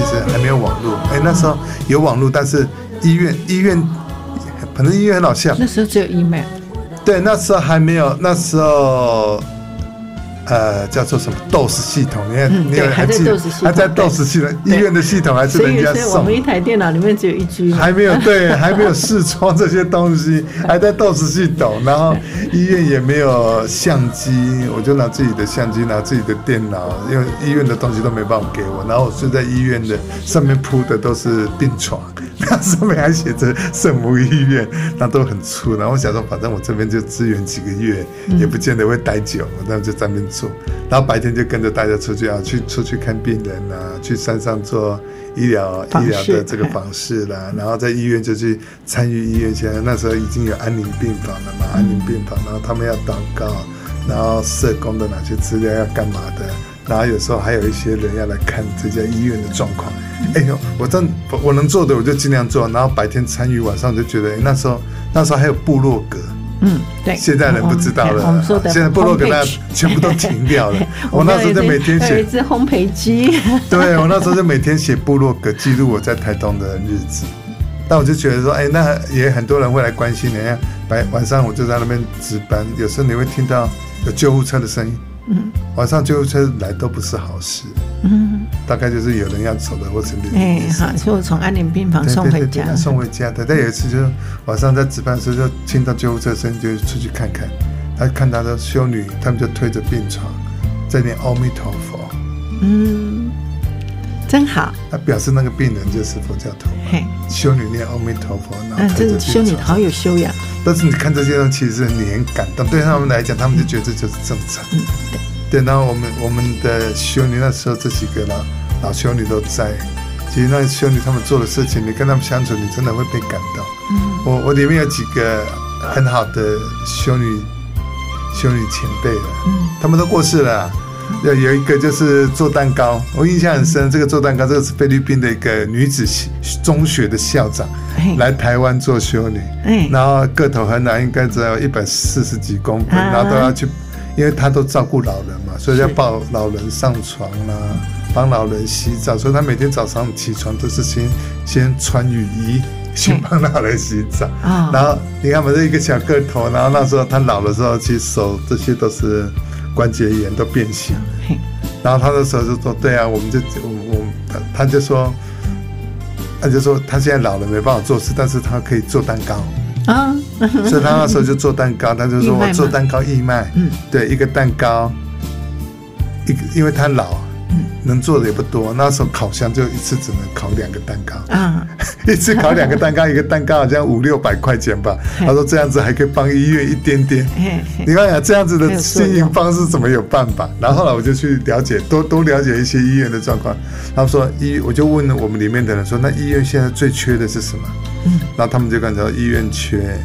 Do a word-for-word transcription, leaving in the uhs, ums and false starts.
其实还没有网络。哎，那时候有网络，但是医院医院，反正医院很好笑。 那时候只有 email。 对，那时候还没有，那时候。呃，叫做什么 D O S 系统？你看， 嗯、 你还在 D O S 系统， 还在 D O S 系统，医院的系统还是人家送。 所以，所以我们一台电脑里面只有一 G， 还没有对，还没有视窗这些东西，还在 D O S 系统。然后医院也没有相机，我就拿自己的相机，拿自己的电脑，因为医院的东西都没办法给我。然后我睡在医院的上面铺的都是病床，那上面还写着圣母医院，那都很粗。然后我想说，反正我这边就支援几个月，也不见得会待久，那就在那边做。然后白天就跟着大家出去啊，去出去看病人啊，去山上做医疗医疗的这个访视啦，然后在医院就去参与医院。现在那时候已经有安宁病房了嘛，安宁病房，然后他们要祷告，然后社工的哪些资料要干嘛的，然后有时候还有一些人要来看这家医院的状况。哎呦，我真我能做的我就尽量做，然后白天参与，晚上就觉得，哎，那时候那时候还有部落格。 嗯，对， 现在人不知道了。 我们说的， 现在部落格那全部都停掉了。我那时候就每天写， 有一只烘焙机。 对，我那时候就每天写部落格，记录我在台东的日子。但我就觉得说，哎，那也很多人会来关心你。白晚上我就在那边值班，有时候你会听到有救护车的声音。嗯，晚上救护车来都不是好事。嗯，大概就是有人要走的，或者哎，好，所以我从安宁病房送回家， 对对对，送回家的。但有一次就是晚上在值班的时候，就听到救护车声，就出去看看。他看到的修女，他们就推着病床，在念阿弥陀佛。嗯， 真好。 他表示那个病人就是佛教徒，修女念阿弥陀佛，然后推着病床。 这修女好有修养。 但是你看这些东西，其实你很感动，对他们来讲，他们就觉得这就是正常。嗯，对。对，然后我们我们的修女那时候这几个老老修女都在，其实那修女他们做的事情，你跟他们相处，你真的会被感动。嗯，我我里面有几个很好的修女修女前辈了，嗯，他们都过世了。有有一个就是做蛋糕，我印象很深。这个做蛋糕，这个是菲律宾的一个女子中学的校长，来台湾做修女，然后个头很矮，应该只有一百四十几公分，然后都要去，因为她都照顾老人嘛，所以要抱老人上床啦，帮老人洗澡，所以她每天早上起床都是先先穿雨衣，先帮老人洗澡。然后你看嘛，这一个小个头，然后那时候她老的时候，其实手这些都是关节炎都变形，然后他那时候就说：“对啊，我们就我我他就说，他就说他现在老了没办法做事，但是他可以做蛋糕啊，所以他那时候就做蛋糕，他就说我做蛋糕义卖，嗯，对，一个蛋糕，一个因为他老。”能做的也不多，那时候烤箱就一次只能烤两个蛋糕啊，一次烤两个蛋糕，一个蛋糕好像五六百块钱吧。他说这样子还可以帮医院一点点。你看呀，这样子的经营方式怎么有办法？然后后来我就去了解，多多了解一些医院的状况。他们说医，我就问我们里面的人说，那医院现在最缺的是什么？嗯，然后他们就感觉到医院缺